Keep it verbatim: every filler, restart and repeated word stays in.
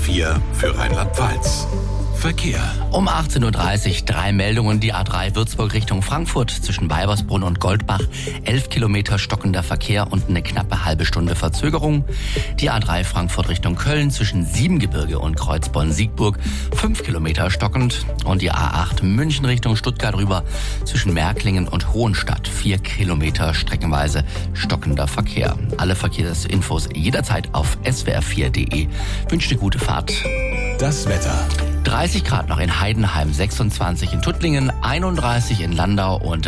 vier für Rheinland-Pfalz. Verkehr. Um achtzehn Uhr dreißig drei Meldungen. Die A drei Würzburg Richtung Frankfurt zwischen Weibersbrunn und Goldbach. elf Kilometer stockender Verkehr und eine knappe halbe Stunde Verzögerung. Die A drei Frankfurt Richtung Köln zwischen Siebengebirge und Kreuzborn-Siegburg. fünf Kilometer stockend. Und die A acht München Richtung Stuttgart rüber zwischen Märklingen und Hohenstadt. vier Kilometer streckenweise stockender Verkehr. Alle Verkehrsinfos jederzeit auf s w r vier punkt d e. Wünsche eine gute Fahrt. Das Wetter. dreißig Grad noch in Heidenheim, sechsundzwanzig in Tuttlingen, einunddreißig in Landau und